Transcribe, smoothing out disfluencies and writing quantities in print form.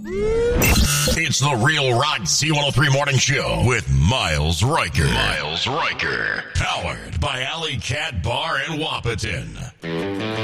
It's the Real Rod C103 Morning Show with Miles Riker. Miles Riker. Powered by Alley Cat Bar in Wapaton.